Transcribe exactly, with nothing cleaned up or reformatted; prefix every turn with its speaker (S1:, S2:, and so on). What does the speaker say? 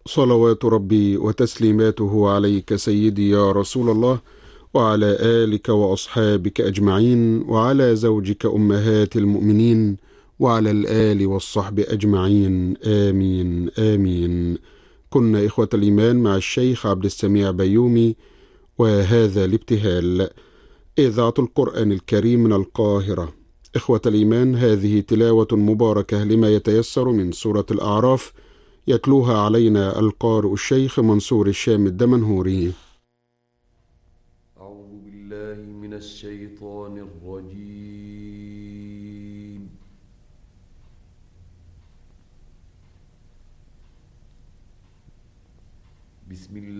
S1: صلوات ربي وتسليماته عليك سيدي يا رسول الله، وعلى آلك وأصحابك أجمعين، وعلى زوجك أمهات المؤمنين، وعلى الآل والصحب أجمعين، آمين آمين. كنا إخوة الإيمان مع الشيخ عبد السميع بيومي، وهذا الابتهال إذاعة القرآن الكريم من القاهرة. إخوة الإيمان، هذه تلاوة مباركة لما يتيسر من سورة الأعراف، يتلوها علينا القارئ الشيخ منصور الشام الدمنهوري.
S2: أعوذ بالله من الشيطان الرجيم. بسم الله